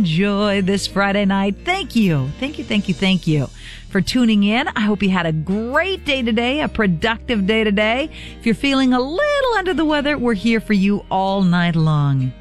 Enjoy this Friday night. Thank you for tuning in. I hope you had a great day today, a productive day today. If you're feeling a little under the weather, we're here for you all night long.